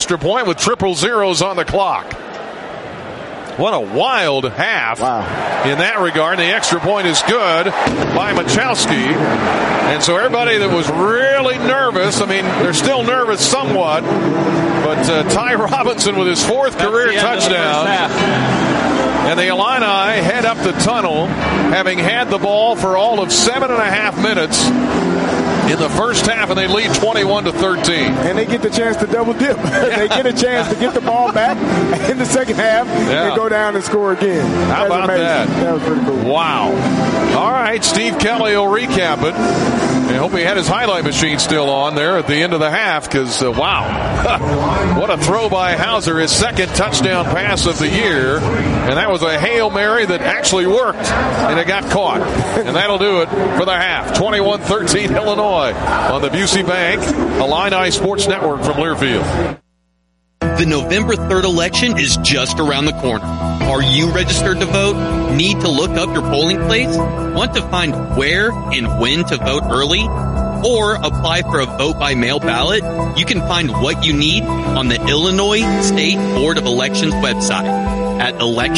extra point with triple zeros on the clock. What a wild half in that regard. The extra point is good by Machowski. And so everybody that was really nervous, I mean, they're still nervous somewhat, but Ty Robinson with his fourth career touchdown. And the Illini head up the tunnel, having had the ball for all of 7.5 minutes in the first half, and they lead 21-13. And they get the chance to double dip. They get a chance to get the ball back in the second half and go down and score again. How about that? That was pretty cool. Wow. All right, Steve Kelly will recap it. I hope he had his highlight machine still on there at the end of the half, because, wow. What a throw by Hauser, his second touchdown pass of the year. And that was a Hail Mary that actually worked, and it got caught. And that'll do it for the half. 21-13 Illinois on the Busey Bank Illini Sports Network from Learfield. The November 3rd election is just around the corner. Are you registered to vote? Need to look up your polling place? Want to find where and when to vote early? Or apply for a vote-by-mail ballot? You can find what you need on the Illinois State Board of Elections website at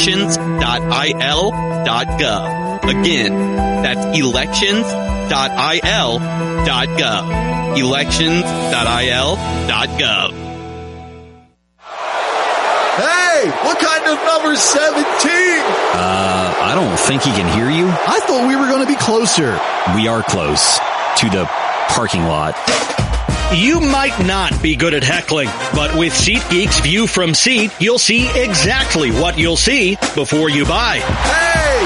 elections.il.gov. Again, that's elections.il.gov. elections.il.gov. Hey, what kind of number's 17? I don't think he can hear you. I thought we were going to be closer. We are close to the parking lot. You might not be good at heckling, but with SeatGeek's View from Seat, you'll see exactly what you'll see before you buy. Hey,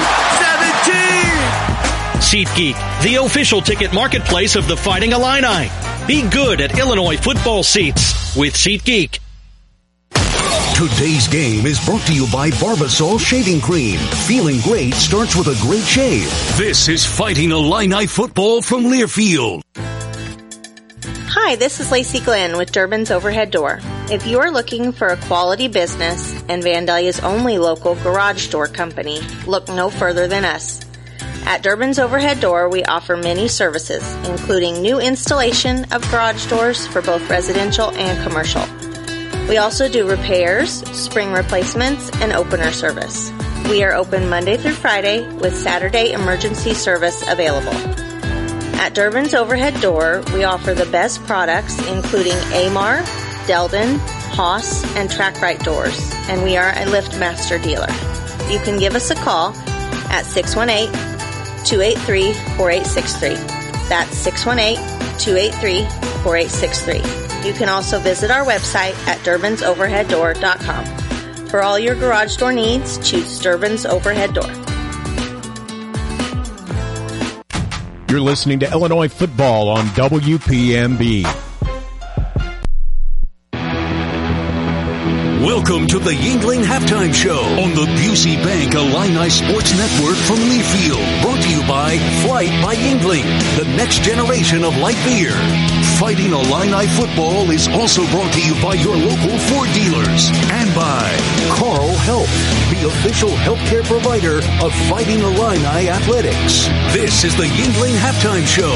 17! SeatGeek, the official ticket marketplace of the Fighting Illini. Be good at Illinois football seats with SeatGeek. Today's game is brought to you by Barbasol Shaving Cream. Feeling great starts with a great shave. This is Fighting Illini football from Learfield. Hi, this is Lacey Glenn with Durbin's Overhead Door. If you are looking for a quality business and Vandalia's only local garage door company, look no further than us. At Durbin's Overhead Door, we offer many services, including new installation of garage doors for both residential and commercial. We also do repairs, spring replacements, and opener service. We are open Monday through Friday with Saturday emergency service available. At Durbin's Overhead Door, we offer the best products including Amar, Deldon, Haas, and TrackRite doors, and we are a LiftMaster dealer. You can give us a call at 618-283-4863. That's 618-283-4863. You can also visit our website at durbansoverheaddoor.com. For all your garage door needs, choose Durbin's Overhead Door. You're listening to Illinois football on WPMB. Welcome to the Yingling Halftime Show on the Busey Bank Illini Sports Network from Learfield. Brought to you by Flight by Yingling, the next generation of light beer. Fighting Illini football is also brought to you by your local Ford dealers and by Carl Health, the official healthcare provider of Fighting Illini athletics. This is the Yingling Halftime Show.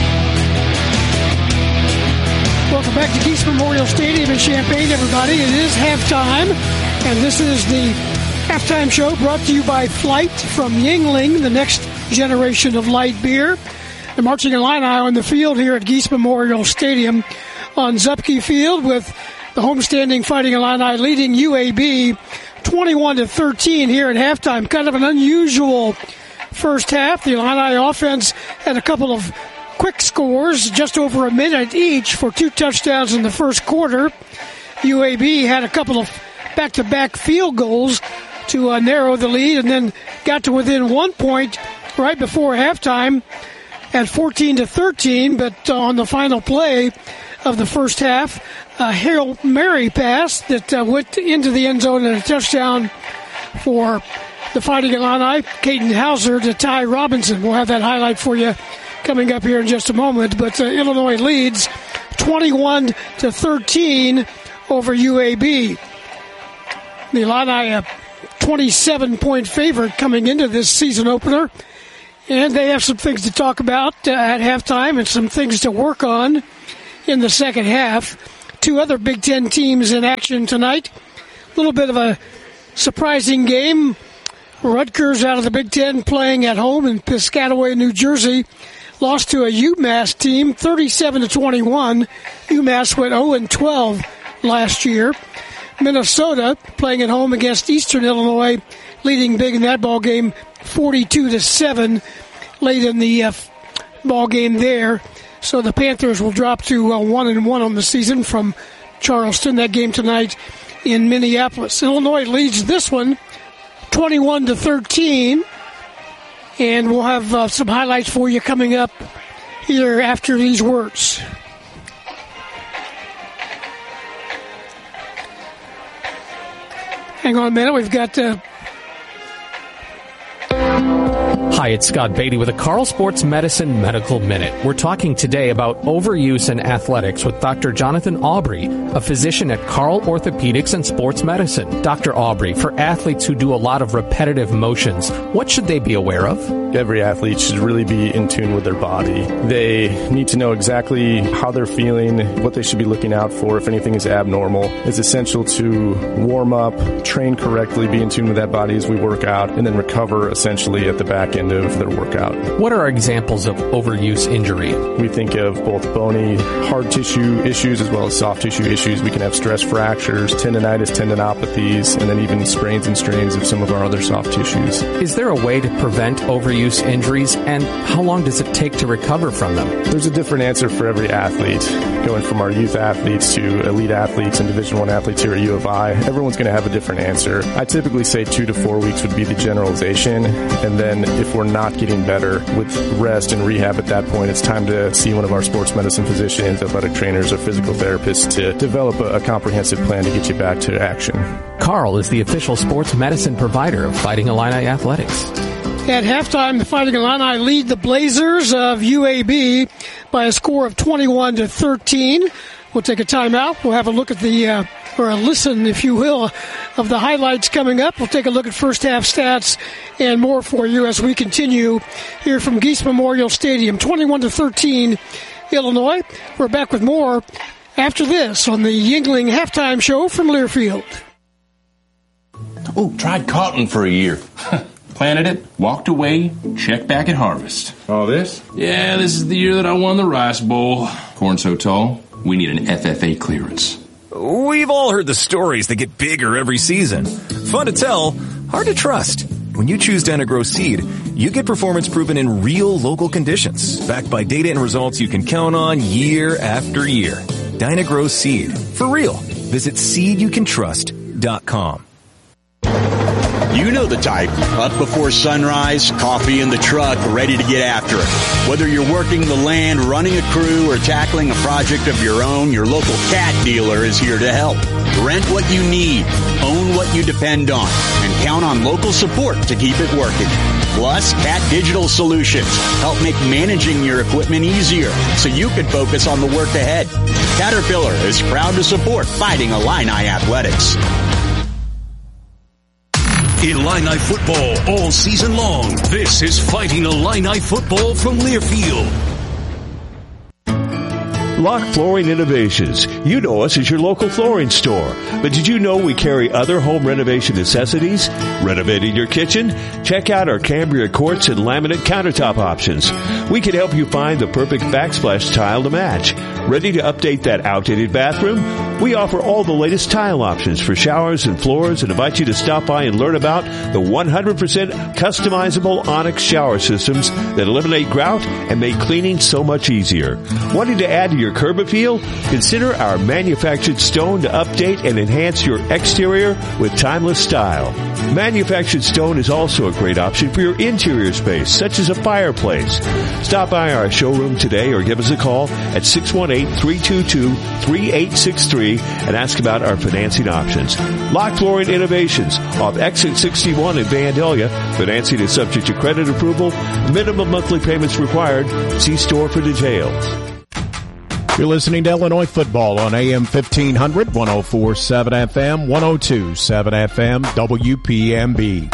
Welcome back to Geese Memorial Stadium in Champaign, everybody. It is halftime, and this is the halftime show brought to you by Flight from Yingling, the next generation of light beer. The Marching Illini on the field here at Geese Memorial Stadium on Zupke Field with the homestanding Fighting Illini leading UAB 21-13 here at halftime. Kind of an unusual first half. The Illini offense had a couple of quick scores, just over a minute each for 2 touchdowns in the first quarter. UAB had a couple of back-to-back field goals to narrow the lead and then got to within 1 point right before halftime at 14-13, but on the final play of the first half, a Hail Mary pass that went into the end zone and a touchdown for the Fighting Illini. Caden Hauser to Ty Robinson. We'll have that highlight for you coming up here in just a moment, but Illinois leads 21-13 over UAB. The Illini a 27-point favorite coming into this season opener, and they have some things to talk about at halftime and some things to work on in the second half. two other Big Ten teams in action tonight. A little bit of a surprising game. Rutgers out of the Big Ten playing at home in Piscataway, New Jersey. Lost to a UMass team, 37-21. UMass went 0-12 last year. Minnesota playing at home against Eastern Illinois, leading big in that ball game, 42-7 late in the ball game there. So the Panthers will drop to 1-1 on the season from Charleston. That game tonight in Minneapolis. Illinois leads this one 21-13. And we'll have some highlights for you coming up here after these words. Hang on a minute. We've got... Hi, it's Scott Beatty with a Carl Sports Medicine Medical Minute. We're talking today about overuse in athletics with Dr. Jonathan Aubrey, a physician at Carl Orthopedics and Sports Medicine. Dr. Aubrey, for athletes who do a lot of repetitive motions, what should they be aware of? Every athlete should really be in tune with their body. They need to know exactly how they're feeling, what they should be looking out for if anything is abnormal. It's essential to warm up, train correctly, be in tune with that body as we work out, and then recover essentially at the back end of their workout. What are examples of overuse injury? We think of both bony, hard tissue issues as well as soft tissue issues. We can have stress fractures, tendonitis, tendinopathies, and then even sprains and strains of some of our other soft tissues. Is there a way to prevent overuse injuries, and how long does it take to recover from them? There's a different answer for every athlete. Going from our youth athletes to elite athletes and Division I athletes here at U of I, everyone's going to have a different answer. I typically say 2 to 4 weeks would be the generalization, and then if we're not getting better with rest and rehab at that point, it's time to see one of our sports medicine physicians, athletic trainers, or physical therapists to develop a comprehensive plan to get you back to action. Carl is the official sports medicine provider of Fighting Illini Athletics. At halftime, the Fighting Illini lead the Blazers of UAB by a score of 21-13. We'll take a timeout. We'll have a look at or a listen, if you will, of the highlights coming up. We'll take a look at first half stats and more for you as we continue here from Geese Memorial Stadium. 21-13, Illinois. We're back with more after this on the Yuengling Halftime Show from Learfield. Oh, tried cotton for a year. Planted it, walked away, checked back at harvest. All this? Yeah, this is the year that I won the Rice Bowl. Corn so tall, we need an FFA clearance. We've all heard the stories that get bigger every season. Fun to tell, hard to trust. When you choose Dyna-Gro Seed, you get performance proven in real local conditions, backed by data and results you can count on year after year. Dyna-Gro Seed. For real. Visit seedyoucantrust.com. You know the type. Up before sunrise, coffee in the truck, ready to get after it. Whether you're working the land, running a crew, or tackling a project of your own, your local Cat dealer is here to help. Rent what you need, own what you depend on, and count on local support to keep it working. Plus, Cat Digital Solutions help make managing your equipment easier so you can focus on the work ahead. Caterpillar is proud to support Fighting Illini Athletics. Illini football all season long. This is Fighting Illini football from Learfield. Lock Flooring Innovations. You know us as your local flooring store. But did you know we carry other home renovation necessities? Renovating your kitchen? Check out our Cambria quartz and laminate countertop options. We can help you find the perfect backsplash tile to match. Ready to update that outdated bathroom? We offer all the latest tile options for showers and floors and invite you to stop by and learn about the 100% customizable Onyx shower systems that eliminate grout and make cleaning so much easier. Wanting to add to your curb appeal? Consider our manufactured stone to update and enhance your exterior with timeless style. Manufactured stone is also a great option for your interior space, such as a fireplace. Stop by our showroom today or give us a call at 618-322-3863 and ask about our financing options. Lock Flooring Innovations off Exit 61 in Vandalia. Financing is subject to credit approval. Minimum monthly payments required. See store for details. You're listening to Illinois football on AM 1500, 104.7 FM, 102.7 FM, WPMB.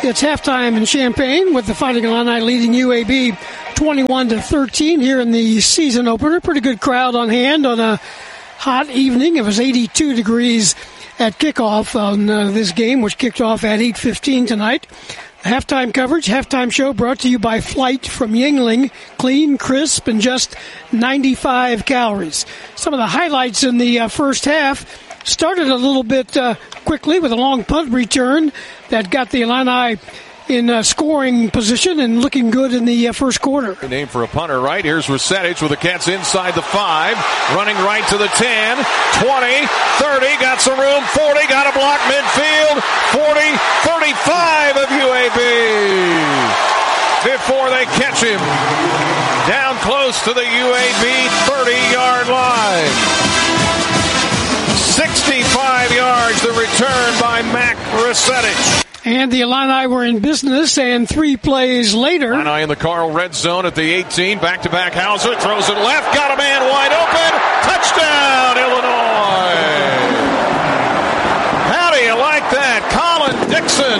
It's halftime in Champaign with the Fighting Illini leading UAB 21-13 here in the season opener. Pretty good crowd on hand on a hot evening. It was 82 degrees at kickoff on this game, which kicked off at 8:15 tonight. Halftime coverage, halftime show brought to you by Flight from Yuengling. Clean, crisp, and just 95 calories. Some of the highlights in the first half started a little bit quickly with a long punt return that got the Illini in scoring position and looking good in the first quarter. Name for a punter, right? Here's Resetich with the Cats inside the 5, running right to the 10, 20, 30, got some room, 40, got a block midfield, 40, 35 of UAB before they catch him. Down close to the UAB 30-yard line. 65 yards, the return by Mac Resetich. And the Illini were in business, and 3 plays later. Illini in the Carl red zone at the 18. Back-to-back Hauser throws it left. Got a man wide open. Touchdown, Illinois. How do you like that? Colin Dixon.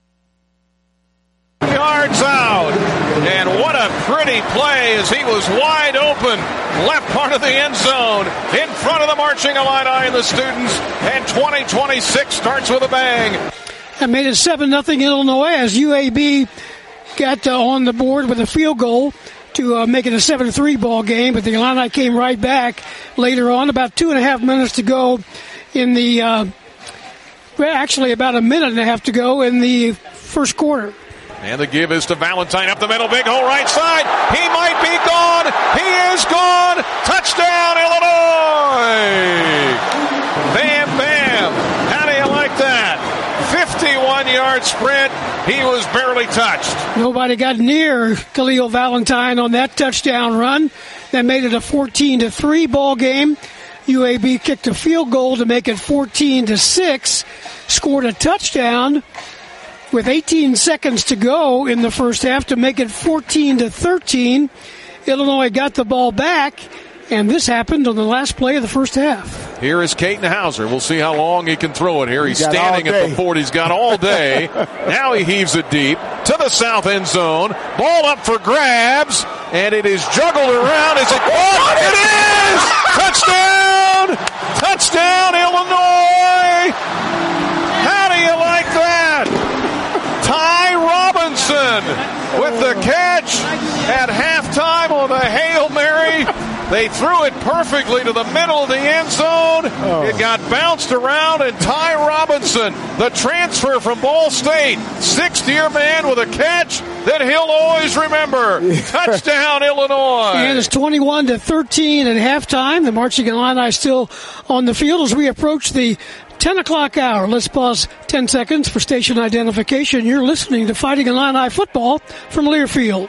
Yards out. And what a pretty play as he was wide open. Left part of the end zone. In front of the marching Illini and the students. And 2026 starts with a bang. That made it 7-0 Illinois as UAB got on the board with a field goal to make it a 7-3 ball game. But the Illini came right back later on, about 2.5 minutes to go in the, actually about a minute and a half to go in the first quarter. And the give is to Valentine up the middle, big hole right side. He might be gone. He is gone. Touchdown, Illinois. Bam, bam. How do you like that? 51-yard sprint. He was barely touched. Nobody got near Khalil Valentine on that touchdown run. That made it a 14-3 ball game. UAB kicked a field goal to make it 14-6. Scored a touchdown with 18 seconds to go in the first half to make it 14-13. Illinois got the ball back, and this happened on the last play of the first half. Here is Caden Hauser. We'll see how long he can throw it here. He's standing at the 40. He's got all day. Now he heaves it deep to the south end zone. Ball up for grabs, and it is juggled around. Is it caught? It is! Touchdown! Touchdown, Illinois! How do you like that? Ty Robinson with the catch at halftime on the Hail Mary. They threw it perfectly to the middle of the end zone. It got bounced around, and Ty Robinson, the transfer from Ball State, sixth-year man with a catch that he'll always remember. Touchdown, Illinois. And it's 21-13 at halftime. The Marching Illini still on the field as we approach the 10 o'clock hour. Let's pause 10 seconds for station identification. You're listening to Fighting Illini football from Learfield.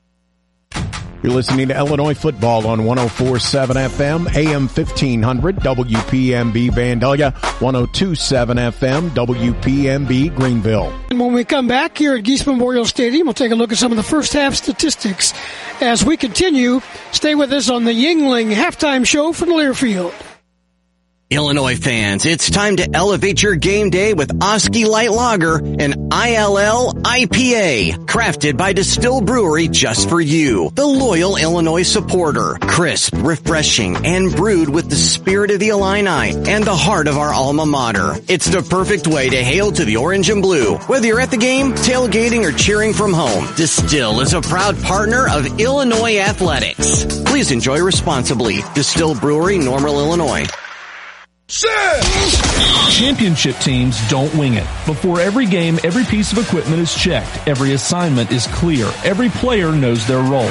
You're listening to Illinois football on 104.7 FM, AM 1500, WPMB Vandalia, 102.7 FM, WPMB Greenville. And when we come back here at Geese Memorial Stadium, we'll take a look at some of the first half statistics. As we continue, stay with us on the Yuengling halftime show from Learfield. Illinois fans, it's time to elevate your game day with Oski Light Lager, an ILL IPA, crafted by Distill Brewery just for you, the loyal Illinois supporter. Crisp, refreshing, and brewed with the spirit of the Illini and the heart of our alma mater. It's the perfect way to hail to the orange and blue. Whether you're at the game, tailgating, or cheering from home, Distill is a proud partner of Illinois Athletics. Please enjoy responsibly. Distill Brewery, Normal, Illinois. Championship teams don't wing it. Before every game, every piece of equipment is checked. Every assignment is clear. Every player knows their role.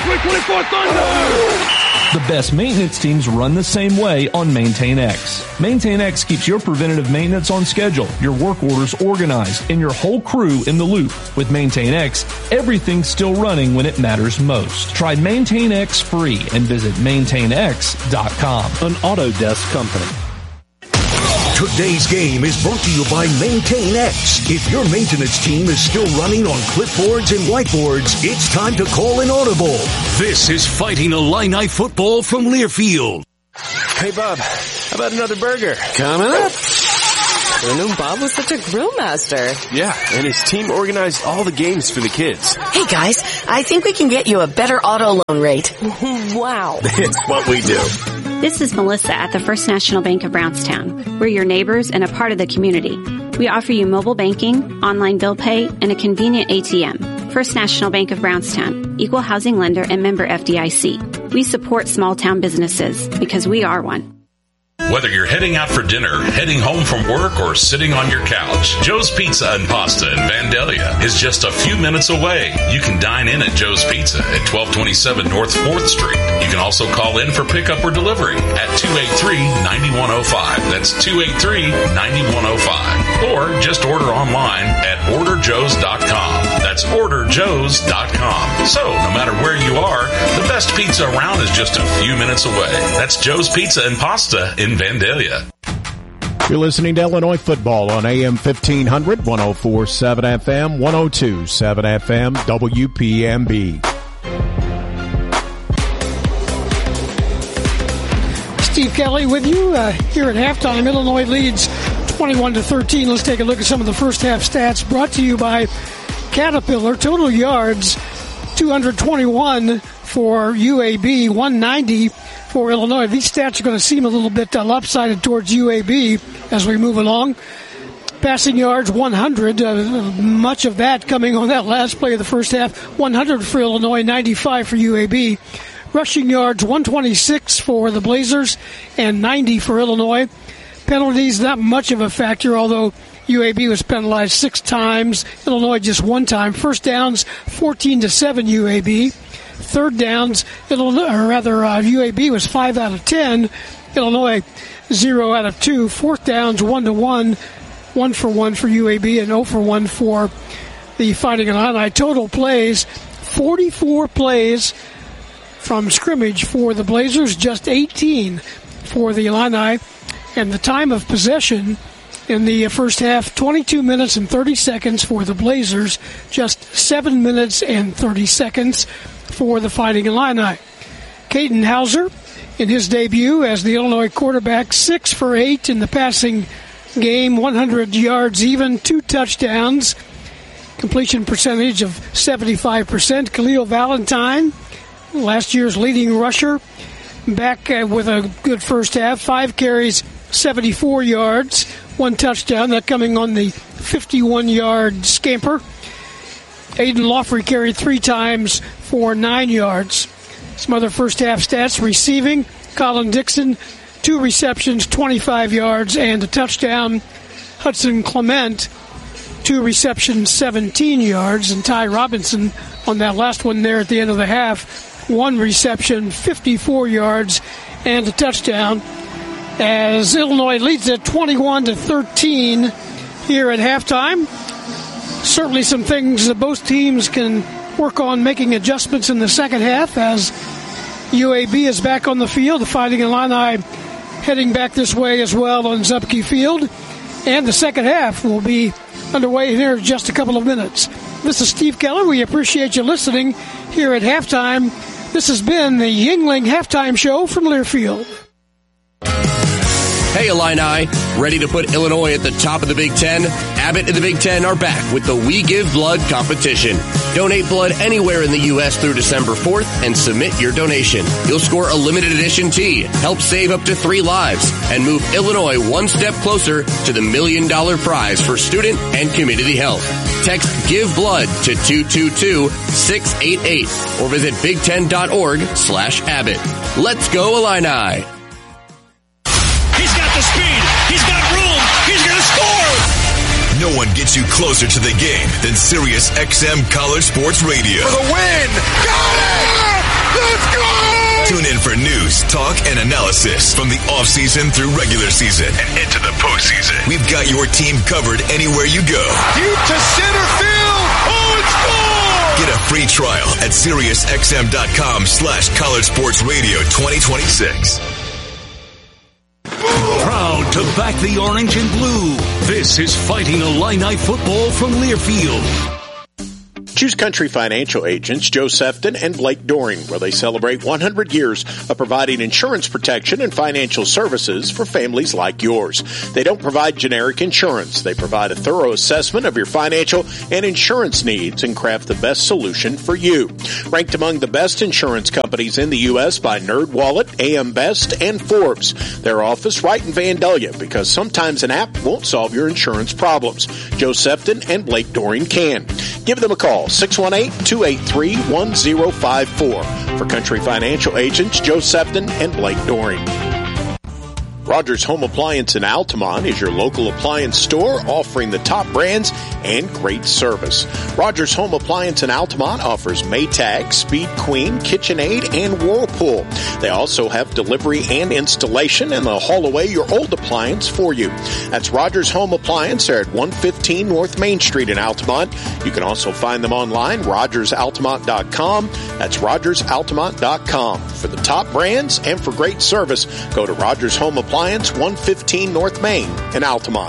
The best maintenance teams run the same way on Maintain X. Maintain X keeps your preventative maintenance on schedule, your work orders organized, and your whole crew in the loop. With Maintain X, everything's still running when it matters most. Try Maintain X free and visit maintainx.com. An Autodesk company. Today's game is brought to you by Maintain X. If your maintenance team is still running on clipboards and whiteboards, it's time to call an audible. This is Fighting Illini football from Learfield. Hey, Bob, how about another burger? Coming up. Who knew Bob was such a grill master? Yeah, and his team organized all the games for the kids. Hey guys, I think we can get you a better auto loan rate. Wow. It's what we do. This is Melissa at the First National Bank of Brownstown. We're your neighbors and a part of the community. We offer you mobile banking, online bill pay, and a convenient ATM. First National Bank of Brownstown, equal housing lender and member FDIC. We support small town businesses because we are one. Whether you're heading out for dinner, heading home from work, or sitting on your couch, Joe's Pizza and Pasta in Vandalia is just a few minutes away. You can dine in at Joe's Pizza at 1227 North 4th Street. You can also call in for pickup or delivery at 283-9105. That's 283-9105. Or just order online at orderjoes.com. That's orderjoes.com. So, no matter where you are, the best pizza around is just a few minutes away. That's Joe's Pizza and Pasta in Vandalia. You're listening to Illinois football on AM 1500, 104.7 FM, 102.7 FM, WPMB. Steve Kelly with you here at halftime. Illinois leads 21-13. Let's take a look at some of the first half stats brought to you by Caterpillar. Total yards, 221 for UAB, 190 for Illinois. These stats are going to seem a little bit lopsided towards UAB as we move along. Passing yards, 100. Much of that coming on that last play of the first half. 100 for Illinois, 95 for UAB. Rushing yards, 126 for the Blazers and 90 for Illinois. Penalties, not much of a factor, although UAB was penalized 6 times. Illinois just 1 time. First downs, 14-7 UAB. Third downs, UAB was 5 out of 10. Illinois 0 out of 2. Fourth downs, 1-1. 1 for 1 for UAB and 0 for 1 for the Fighting Illini. Total plays, 44 plays from scrimmage for the Blazers, just 18 for the Illini. And the time of possession in the first half, 22 minutes and 30 seconds for the Blazers, just 7 minutes and 30 seconds for the Fighting Illini. Caden Hauser, in his debut as the Illinois quarterback, 6 for 8 in the passing game, 100 yards even, 2 touchdowns, completion percentage of 75%. Khalil Valentine, last year's leading rusher, back with a good first half, 5 carries, 74 yards, 1 touchdown, that coming on the 51-yard scamper. Aiden Lawfrey carried 3 times for 9 yards. Some other first half stats: receiving, Colin Dixon, 2 receptions, 25 yards, and a touchdown. Hudson Clement, 2 receptions, 17 yards. And Ty Robinson on that last one there at the end of the half, 1 reception, 54 yards, and a touchdown. As Illinois leads at 21-13 here at halftime. Certainly some things that both teams can work on making adjustments in the second half as UAB is back on the field. The Fighting Illini heading back this way as well on Zupke Field. And the second half will be underway here in just a couple of minutes. This is Steve Keller. We appreciate you listening here at halftime. This has been the Yuengling Halftime Show from Learfield. Hey, Illini. Ready to put Illinois at the top of the Big Ten? Abbott and the Big Ten are back with the We Give Blood competition. Donate blood anywhere in the U.S. through December 4th and submit your donation. You'll score a limited edition tee, help save up to 3 lives, and move Illinois one step closer to the $1 million prize for student and community health. Text Give Blood to 222-688 or visit big10.org/Abbott. Let's go, Illini. The speed. He's got room. He's going to score. No one gets you closer to the game than Sirius XM College Sports Radio. For the win. Got it. Let's go. Tune in for news, talk, and analysis from the offseason through regular season and into the postseason. We've got your team covered anywhere you go. Deep to center field. Oh, it's gone. Get a free trial at SiriusXM.com/College Sports Radio 2026. Proud to back the orange and blue. This is Fighting Illini football from Learfield. Choose Country Financial agents Joe Sefton and Blake Doring, where they celebrate 100 years of providing insurance protection and financial services for families like yours. They don't provide generic insurance. They provide a thorough assessment of your financial and insurance needs and craft the best solution for you. Ranked among the best insurance companies in the U.S. by NerdWallet, AM Best, and Forbes. Their office right in Vandalia, because sometimes an app won't solve your insurance problems. Joe Sefton and Blake Doring can. Give them a call, 618-283-1054. For Country Financial agents Joe Sefton and Blake Doring. Rogers Home Appliance in Altamont is your local appliance store offering the top brands and great service. Rogers Home Appliance in Altamont offers Maytag, Speed Queen, KitchenAid, and Whirlpool. They also have delivery and installation, and they'll haul away your old appliance for you. That's Rogers Home Appliance. They're at 115 North Main Street in Altamont. You can also find them online, RogersAltamont.com. That's RogersAltamont.com. For the top brands and for great service, go to Rogers Home Appliance, 115 North Main in Altamont.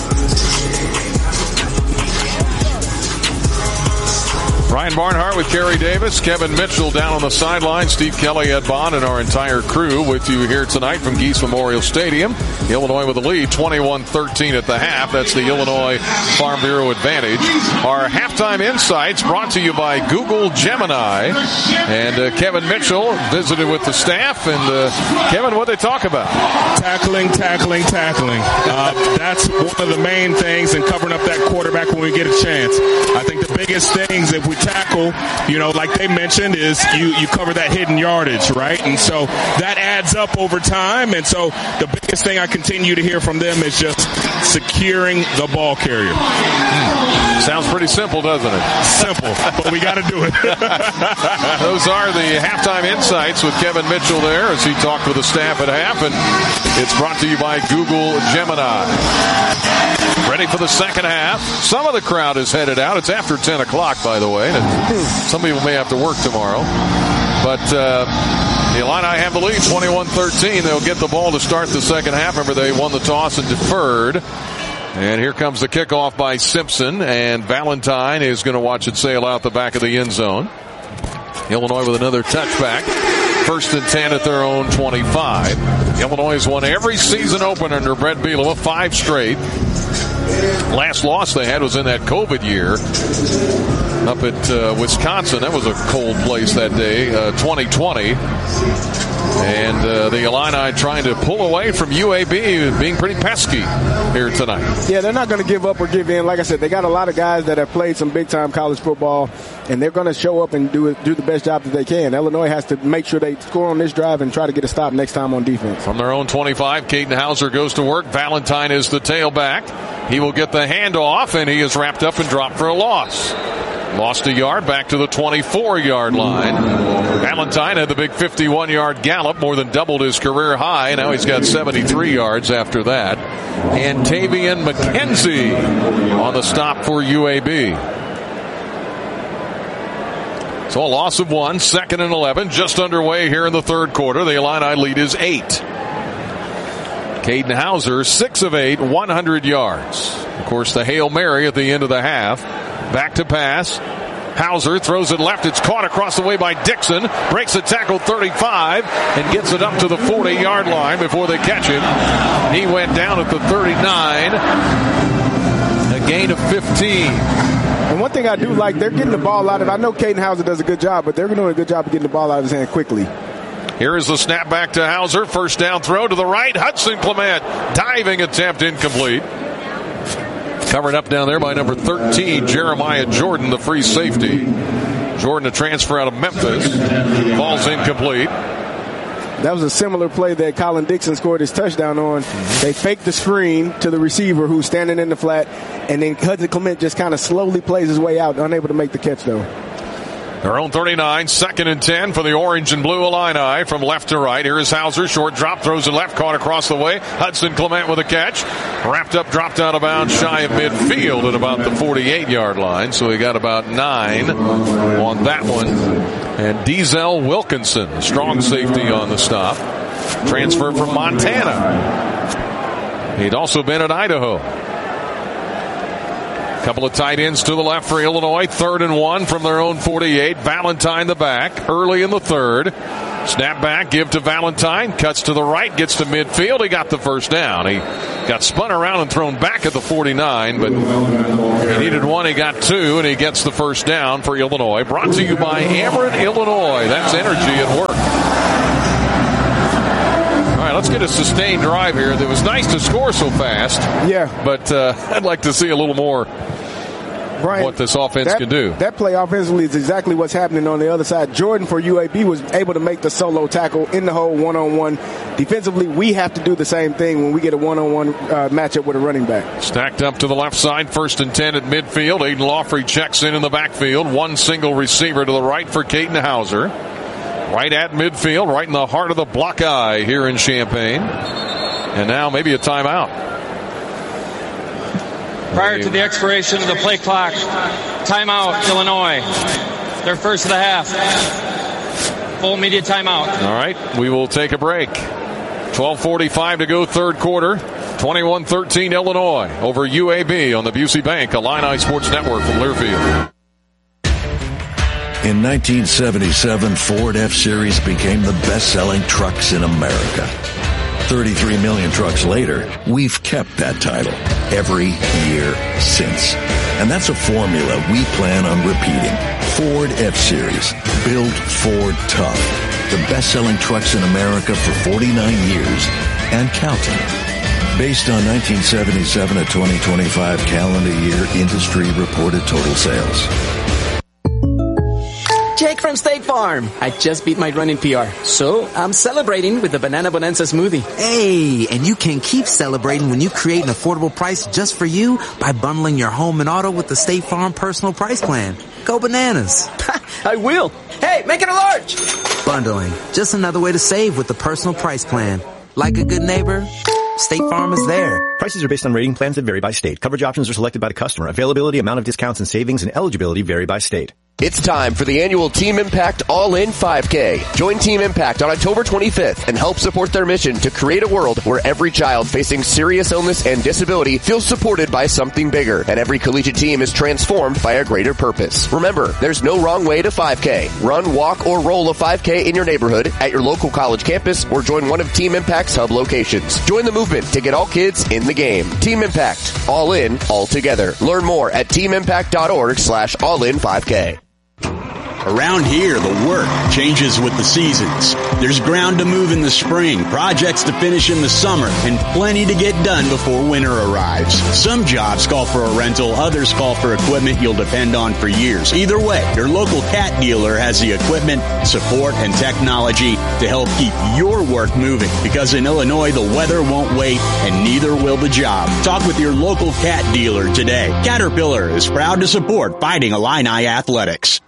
Ryan Barnhart with Kerry Davis, Kevin Mitchell down on the sideline, Steve Kelly, Ed Bond, and our entire crew with you here tonight from Geese Memorial Stadium. Illinois with the lead, 21-13 at the half. That's the Illinois Farm Bureau advantage. Our halftime insights brought to you by Google Gemini. And Kevin Mitchell visited with the staff. And Kevin, what did they talk about? Tackling. That's one of the main things in covering up that quarterback when we get a chance. I think the biggest things if we tackle, like they mentioned, is you cover that hidden yardage, right? And so that adds up over time. And so the biggest thing I continue to hear from them is just securing the ball carrier. Sounds pretty simple, doesn't it? Simple, but we got to do it. Those are the halftime insights with Kevin Mitchell there as he talked with the staff at half, and it's brought to you by Google Gemini. Ready for the second half. Some of the crowd is headed out. It's after 10 o'clock, by the way. Some people may have to work tomorrow. But the Illini have the lead, 21-13. They'll get the ball to start the second half. Remember, they won the toss and deferred. And here comes the kickoff by Simpson, and Valentine is going to watch it sail out the back of the end zone. Illinois with another touchback. 1st and 10 at their own 25. Illinois has won every season opener under Brett Bielema, 5 straight. Last loss they had was in that COVID year up at Wisconsin. That was a cold place that day, 2020. And the Illini trying to pull away from UAB, being pretty pesky here tonight. Yeah, they're not going to give up or give in. Like I said, they got a lot of guys that have played some big-time college football, and they're going to show up and do the best job that they can. Illinois has to make sure they score on this drive and try to get a stop next time on defense. From their own 25, Caden Hauser goes to work. Valentine is the tailback. He will get the handoff, and he is wrapped up and dropped for a loss. Lost a yard, back to the 24-yard line. Valentine had the big 51-yard gallop, more than doubled his career high. Now he's got 73 yards after that. And Tavian McKenzie on the stop for UAB. So a loss of 1, 2nd and 11, just underway here in the third quarter. The Illini lead is 8. Caden Hauser, 6 of 8, 100 yards. Of course, the Hail Mary at the end of the half. Back to pass. Hauser throws it left. It's caught across the way by Dixon. Breaks the tackle 35 and gets it up to the 40-yard line before they catch him. He went down at the 39. A gain of 15. And one thing I do like, they're getting the ball out of. I know Caden Hauser does a good job, but they're doing a good job of getting the ball out of his hand quickly. Here is the snap back to Hauser. First down throw to the right. Hudson Clement. Diving attempt incomplete. Covered up down there by number 13, Jeremiah Jordan, the free safety. Jordan, a transfer out of Memphis. Ball's incomplete. That was a similar play that Colin Dixon scored his touchdown on. They faked the screen to the receiver who's standing in the flat, and then Hudson Clement just kind of slowly plays his way out, unable to make the catch, though. Their own 39, 2nd and 10 for the orange and blue Illini from left to right. Here is Hauser, short drop, throws it left, caught across the way. Hudson Clement with a catch. Wrapped up, dropped out of bounds, shy of midfield at about the 48-yard line. So he got about 9 on that one. And Diesel Wilkinson, a strong safety on the stop. Transfer from Montana. He'd also been at Idaho. Couple of tight ends to the left for Illinois. 3rd and 1 from their own 48. Valentine the back early in the third. Snap back, give to Valentine. Cuts to the right, gets to midfield. He got the first down. He got spun around and thrown back at the 49, but he needed one. He got 2, and he gets the first down for Illinois. Brought to you by Ameren, Illinois. That's energy at work. All right, let's get a sustained drive here. It was nice to score so fast. Yeah. But I'd like to see a little more Brian, what this offense can do. That play offensively is exactly what's happening on the other side. Jordan for UAB was able to make the solo tackle in the hole one-on-one. Defensively, we have to do the same thing when we get a one-on-one matchup with a running back. Stacked up to the left side, 1st and 10 at midfield. Aiden Lawfrey checks in the backfield. One single receiver to the right for Caden Hauser. Right at midfield, right in the heart of the block eye here in Champaign. And now maybe a timeout. Prior to the expiration of the play clock, timeout, Illinois. Their first of the half. Full media timeout. All right, we will take a break. 12:45 to go, third quarter. 21-13 Illinois over UAB on the Busey Bank Illini Sports Network from Learfield. In 1977, Ford F-Series became the best-selling trucks in America. 33 million trucks later, we've kept that title every year since. And that's a formula we plan on repeating. Ford F-Series, built Ford tough. The best-selling trucks in America for 49 years and counting. Based on 1977 to 2025 calendar year industry reported total sales. Jake from State Farm. I just beat my running PR, so I'm celebrating with the Banana Bonanza smoothie. Hey, and you can keep celebrating when you create an affordable price just for you by bundling your home and auto with the State Farm Personal Price Plan. Go bananas. I will. Hey, make it a large. Bundling. Just another way to save with the Personal Price Plan. Like a good neighbor, State Farm is there. Prices are based on rating plans that vary by state. Coverage options are selected by the customer. Availability, amount of discounts and savings, and eligibility vary by state. It's time for the annual Team Impact All-In 5K. Join Team Impact on October 25th and help support their mission to create a world where every child facing serious illness and disability feels supported by something bigger, and every collegiate team is transformed by a greater purpose. Remember, there's no wrong way to 5K. Run, walk, or roll a 5K in your neighborhood, at your local college campus, or join one of Team Impact's hub locations. Join the movement to get all kids in the game. Team Impact. All in, all together. Learn more at teamimpact.org/all-in5K. Around here, the work changes with the seasons. There's ground to move in the spring, projects to finish in the summer, and plenty to get done before winter arrives. Some jobs call for a rental, others call for equipment you'll depend on for years. Either way, your local Cat dealer has the equipment, support, and technology to help keep your work moving. Because in Illinois, the weather won't wait, and neither will the job. Talk with your local Cat dealer today. Caterpillar is proud to support Fighting Illini Athletics.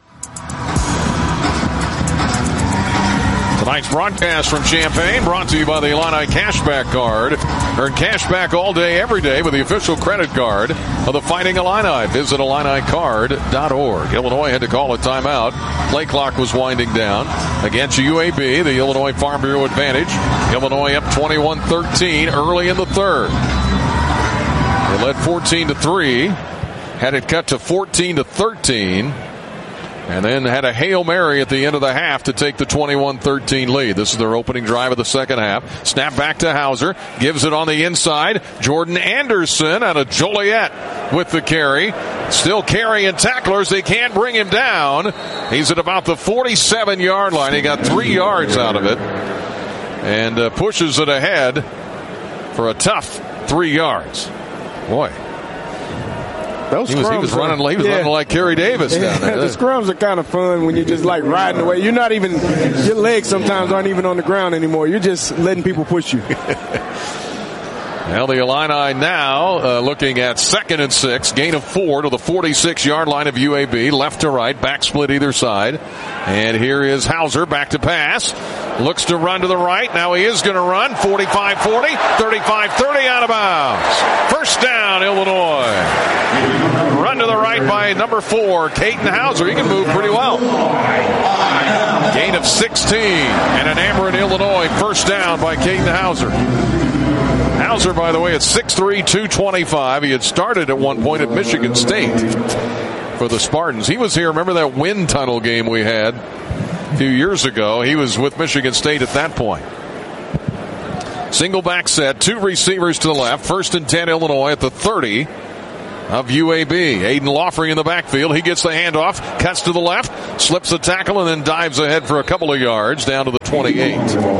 Tonight's broadcast from Champaign brought to you by the Illini Cashback Card. Earn cashback all day, every day with the official credit card of the Fighting Illini. Visit IlliniCard.org. Illinois had to call a timeout. Play clock was winding down. Against UAB, the Illinois Farm Bureau advantage. Illinois up 21-13 early in the third. They led 14-3. Had it cut to 14-13. And then had a Hail Mary at the end of the half to take the 21-13 lead. This is their opening drive of the second half. Snap back to Hauser. Gives it on the inside. Jordan Anderson out of Joliet with the carry. Still carrying tacklers. They can't bring him down. He's at about the 47-yard line. He got 3 yards out of it. And pushes it ahead for a tough 3 yards. Boy. He was running like Kerry Davis down there. The scrums are kind of fun when you're just like riding away. You're not even, your legs sometimes aren't even on the ground anymore. You're just letting people push you. Well, the Illini now looking at 2nd and 6, gain of 4 to the 46-yard line of UAB, left to right, back split either side. And here is Hauser back to pass. Looks to run to the right. Now he is going to run. 45-40, 35-30 out of bounds. First down, Illinois. run to the right by number 4, Caden Hauser. He can move pretty well. Gain of 16, and an Ameren, Illinois first down by Caden Hauser. Hauser, by the way, at 6'3", 225. He had started at one point at Michigan State for the Spartans. He was here. Remember that wind tunnel game we had a few years ago? He was with Michigan State at that point. Single back set, 2 receivers to the left. 1st and 10, Illinois at the 30 of UAB. Aiden Lawfrey in the backfield. He gets the handoff, cuts to the left, slips the tackle, and then dives ahead for a couple of yards down to the 28.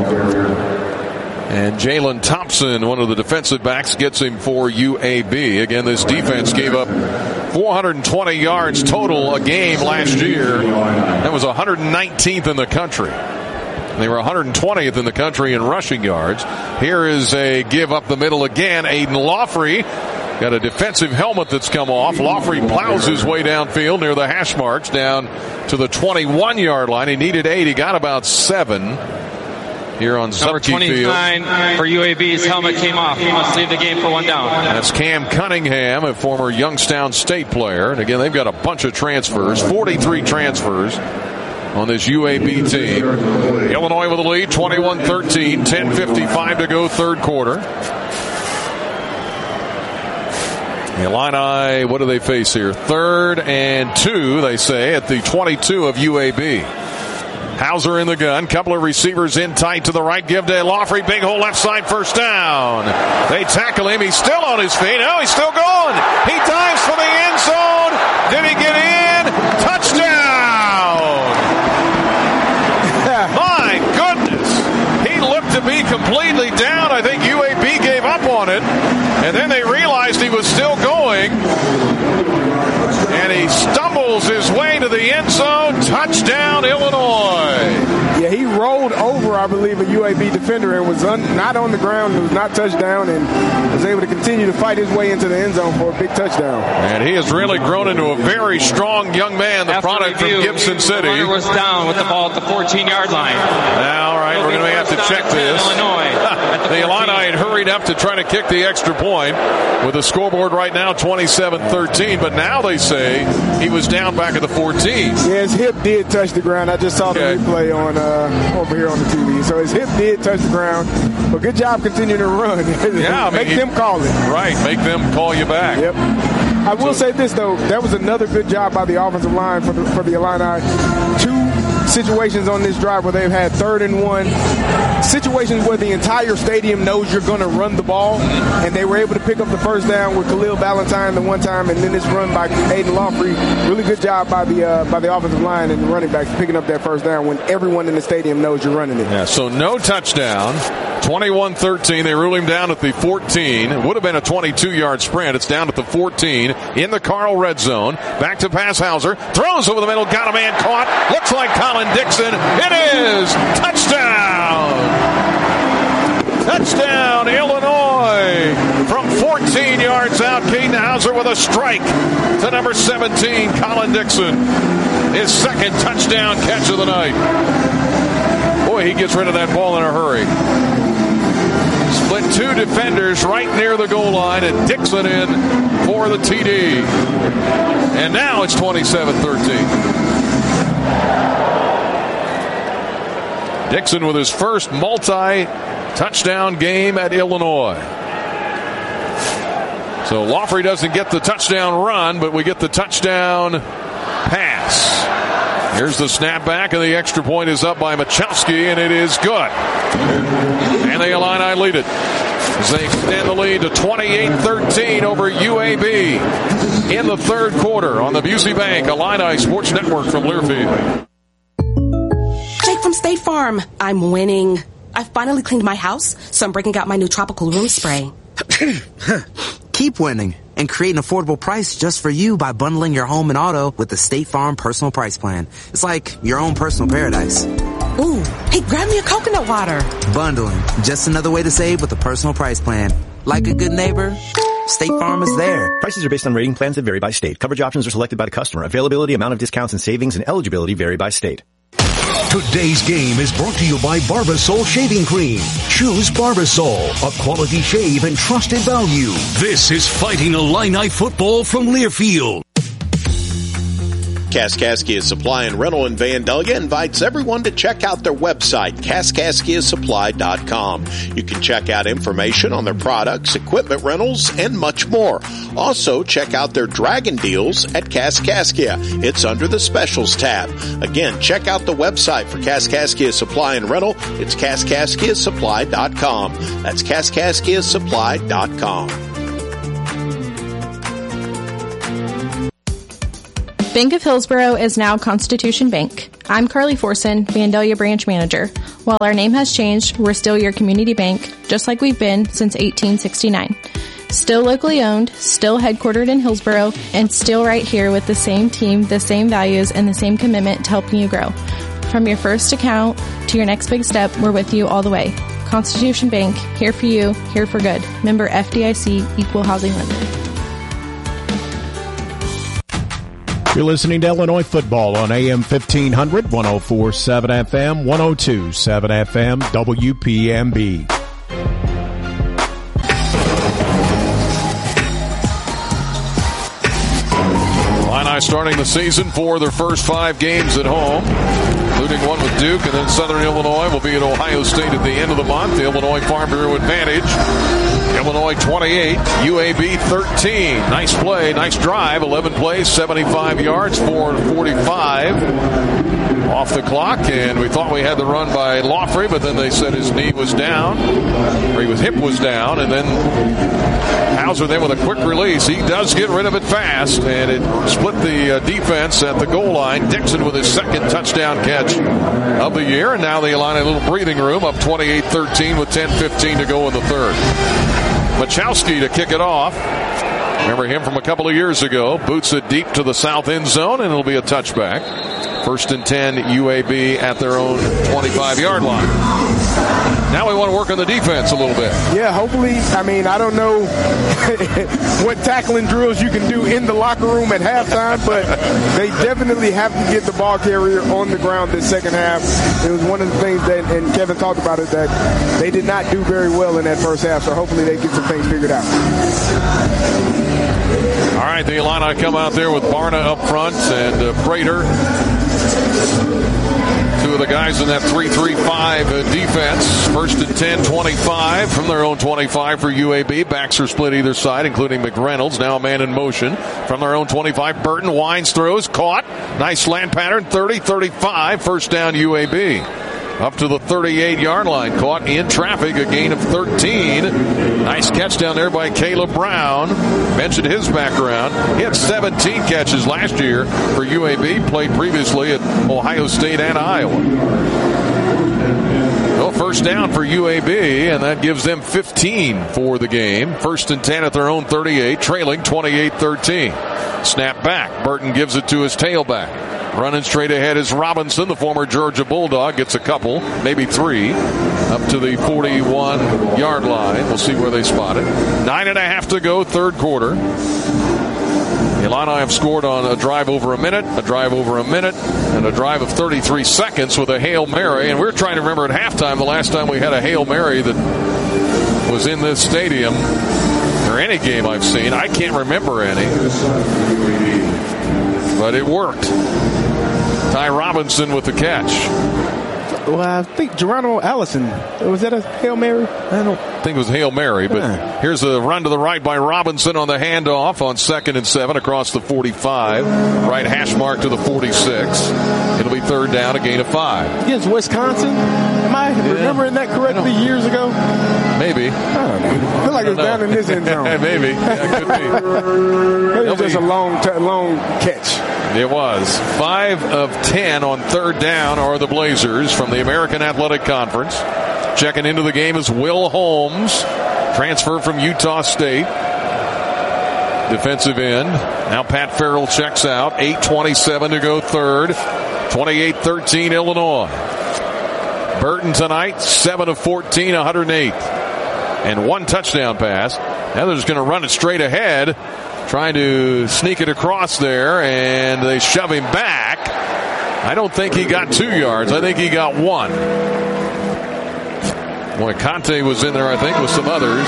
And Jalen Thompson, one of the defensive backs, gets him for UAB. Again, this defense gave up 420 yards total a game last year. That was 119th in the country. They were 120th in the country in rushing yards. Here is a give up the middle again. Aiden Lawfrey got a defensive helmet that's come off. Lawfrey plows his way downfield near the hash marks down to the 21-yard line. He needed 8. He got about 7 here on Number Zucke 29 Field. for UAB's helmet came off. He must leave the game for one down. That's Cam Cunningham, a former Youngstown State player. And again, they've got a bunch of transfers, 43 transfers on this UAB team. Illinois with the lead, 21-13, 10:55 to go, third quarter. The Illini, what do they face here? 3rd and 2, they say, at the 22 of UAB. Hauser in the gun. Couple of receivers in tight to the right. Give to Lawfrey. Big hole left side. First down. They tackle him. He's still on his feet. No, he's still going. He dives for the end zone. Did he get in? Touchdown. My goodness. He looked to be completely down. I think UAB gave up on it. And then they realized he was still going. And he stumbles his way to the end zone. Touchdown, Illinois. Yeah, he rolled over, I believe, a UAB defender and was not on the ground. It was not touchdown and was able to continue to fight his way into the end zone for a big touchdown. And he has really grown into a very strong young man, the product from Gibson City. The runner was down with the ball at the 14-yard line. All right, we're going to have to check this. The Illini had hurried up to try to kick the extra point with the scoreboard right now 27-13, but now they say he was down back at the 14. Yeah, his hip did touch the ground. I just saw the replay on over here on the TV. So his hip did touch the ground, but good job continuing to run. Yeah, make them call it. Right, make them call you back. Yep. I will say this, though. That was another good job by the offensive line for the Illini. 2 situations on this drive where they've had 3rd and 1, situations where the entire stadium knows you're going to run the ball, and they were able to pick up the first down with Khalil Ballantyne the one time, and then this run by Aiden Lawfrey. Really good job by the offensive line and the running backs picking up that first down when everyone in the stadium knows you're running it. Yeah, so no touchdown. 21-13. They rule him down at the 14. It would have been a 22-yard sprint. It's down at the 14 in the Carl red zone. Back to pass. Hauser throws over the middle. Got a man caught. Looks like Colin Dixon. It is touchdown. Touchdown, Illinois. From 14 yards out, Caden Hauser with a strike to number 17, Colin Dixon. His second touchdown catch of the night. Boy, he gets rid of that ball in a hurry. Split 2 defenders right near the goal line, and Dixon in for the TD. And now it's 27-13. Dixon with his first multi-touchdown game at Illinois. So Lawfrey doesn't get the touchdown run, but we get the touchdown pass. Here's the snapback, and the extra point is up by Machowski, and it is good. And the Illini lead it as they extend the lead to 28-13 over UAB in the third quarter on the Busey Bank Illini Sports Network from Learfield. Jake from State Farm. I'm winning. I finally cleaned my house, so I'm breaking out my new tropical room spray. Keep winning and create an affordable price just for you by bundling your home and auto with the State Farm Personal Price Plan. It's like your own personal paradise. Ooh, hey, grab me a coconut water. Bundling, just another way to save with a personal price plan. Like a good neighbor, State Farm is there. Prices are based on rating plans that vary by state. Coverage options are selected by the customer. Availability, amount of discounts and savings, and eligibility vary by state. Today's game is brought to you by Barbasol Shaving Cream. Choose Barbasol, a quality shave and trusted value. This is Fighting Illini football from Learfield. Kaskaskia Supply and Rental in Vandalia invites everyone to check out their website, KaskaskiaSupply.com. You can check out information on their products, equipment rentals, and much more. Also, check out their Dragon deals at Kaskaskia. It's under the Specials tab. Again, check out the website for Kaskaskia Supply and Rental. It's KaskaskiaSupply.com. That's KaskaskiaSupply.com. Bank of Hillsborough is now Constitution Bank. I'm Carly Forson, Vandalia Branch Manager. While our name has changed, we're still your community bank, just like we've been since 1869. Still locally owned, still headquartered in Hillsborough, and still right here with the same team, the same values, and the same commitment to helping you grow. From your first account to your next big step, we're with you all the way. Constitution Bank, here for you, here for good. Member FDIC, Equal Housing Lender. You're listening to Illinois football on AM 1500, 104.7 FM, 102.7 FM, WPMB. Illini starting the season for their first 5 games at home, including one with Duke, and then Southern Illinois will be at Ohio State at the end of the month. The Illinois Farm Bureau advantage. Illinois 28, UAB 13. Nice play, nice drive, 11 plays, 75 yards, 4:45 off the clock, and we thought we had the run by Laughley, but then they said his knee was down, or his hip was down, and then Hauser then with a quick release. He does get rid of it fast, and it split the defense at the goal line. Dixon with his second touchdown catch of the year, and now the Illini a little breathing room, up 28-13 with 10:15 to go in the third. Machowski to kick it off. Remember him from a couple of years ago. Boots it deep to the south end zone, and it'll be a touchback. 1st and 10, UAB at their own 25-yard line. Now we want to work on the defense a little bit. Yeah, hopefully. I mean, I don't know what tackling drills you can do in the locker room at halftime, but they definitely have to get the ball carrier on the ground this second half. It was one of the things that, and Kevin talked about it, that they did not do very well in that first half, so hopefully they get some things figured out. All right, the Illini come out there with Barna up front and Prater. Two of the guys in that 3-3-5 defense. 1st and 10, 25 from their own 25 for UAB. Backs are split either side, including McReynolds. Now a man in motion from their own 25. Burton winds, throws, caught. Nice slant pattern, 30-35. First down UAB. Up to the 38-yard line. Caught in traffic, a gain of 13. Nice catch down there by Caleb Brown. Mentioned his background. He had 17 catches last year for UAB. Played previously at Ohio State and Iowa. Well, first down for UAB, and that gives them 15 for the game. 1st and 10 at their own 38, trailing 28-13. Snap back. Burton gives it to his tailback. Running straight ahead is Robinson, the former Georgia Bulldog. Gets a couple, maybe 3, up to the 41-yard line. We'll see where they spot it. 9.5 to go, third quarter. The Illini have scored on a drive over a minute, a drive over a minute, and a drive of 33 seconds with a Hail Mary. And we're trying to remember at halftime the last time we had a Hail Mary that was in this stadium, or any game I've seen. I can't remember any. But it worked. Ty Robinson with the catch. Well, I think Geronimo Allison. Was that a Hail Mary? I don't think it was Hail Mary, but here's a run to the right by Robinson on the handoff on 2nd and 7 across the 45. Right hash mark to the 46. It'll be third down, a gain of 5. Against Wisconsin? Am I remembering that correctly years ago? Maybe. I feel like it's down in this end zone. Maybe. Yeah, could be. Maybe it was just a long catch. It was. 5 of 10 on third down are the Blazers from the American Athletic Conference. Checking into the game is Will Holmes, transfer from Utah State. Defensive end. Now Pat Farrell checks out. 8:27 to go third. 28-13 Illinois. Burton tonight, 7 of 14, 108. And 1 touchdown pass. Now they're just going to run it straight ahead. Trying to sneak it across there, and they shove him back. I don't think he got 2 yards. I think he got 1. Boy, Conte was in there, I think, with some others.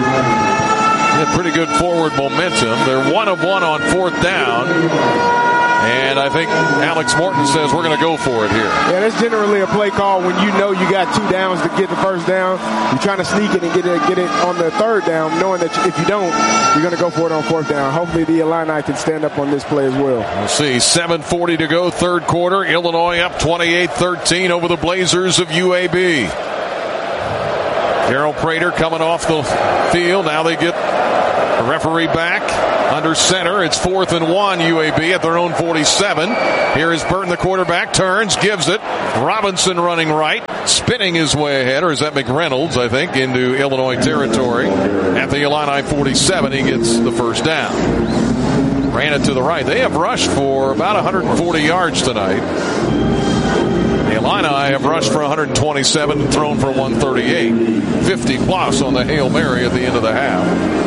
He had pretty good forward momentum. They're 1 of 1 on 4th down. And I think Alex Morton says we're going to go for it here. Yeah, that's generally a play call when you know you got 2 downs to get the first down. You're trying to sneak it and get it on the 3rd down, knowing that if you don't, you're going to go for it on 4th down. Hopefully the Illini can stand up on this play as well. We'll see. 7:40 to go, 3rd quarter. Illinois up 28-13 over the Blazers of UAB. Darryl Prater coming off the field. Now they get the referee back under center. It's 4th and 1, UAB at their own 47. Here is Burton, the quarterback, turns, gives it. Robinson running right, spinning his way ahead, or is that McReynolds, I think, into Illinois territory. At the Illini 47, he gets the first down. Ran it to the right. They have rushed for about 140 yards tonight. The Illini have rushed for 127 and thrown for 138. 50 plus on the Hail Mary at the end of the half.